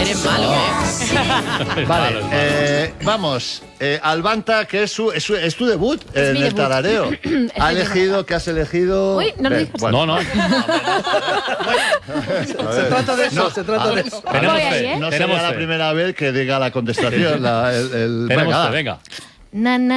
Eres malo, ¿eh? Vale, vamos. Albanta, que es tu debut en el tarareo. ¿Qué has elegido? Uy, no lo digas. Bueno. No. Se trata de eso, No sería la primera vez que diga la contestación. Tenemos fe, venga. Na, na,